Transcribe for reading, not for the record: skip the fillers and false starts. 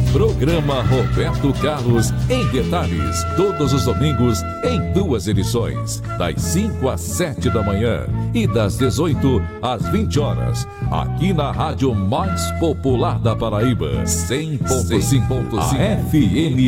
Programa Roberto Carlos em Detalhes, todos os domingos em 2 edições, das 5 às 7 da manhã e das 18 às 20 horas, aqui na rádio mais popular da Paraíba, 100.5 FM